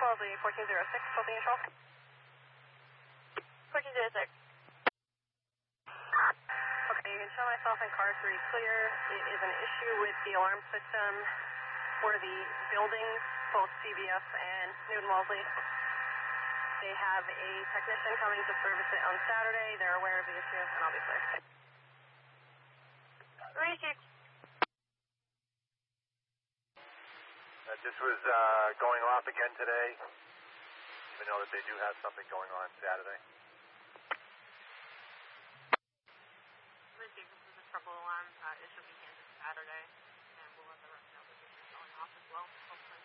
Wellesley 1406, holding control. 1406. Okay, you can show myself and car 3 clear. It is an issue with the alarm system for the buildings, both CVS and Newton Wellesley. They have a technician coming to service it on Saturday. They're aware of the issue, and I'll be clear. Receipt. This was going off again today. We know that they do have something going on Saturday. This is a triple alarm. It should be handed Saturday, and we'll let the rest know that this is going off as well. Hopefully